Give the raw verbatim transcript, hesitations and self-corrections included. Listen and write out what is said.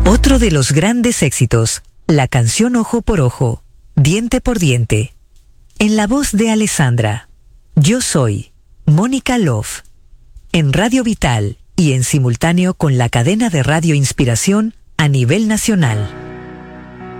Otro de los grandes éxitos, la canción Ojo por Ojo, Diente por Diente. En la voz de Alessandra. Yo soy Mónica Love. En Radio Vital y en simultáneo con la cadena de Radio Inspiración a nivel nacional.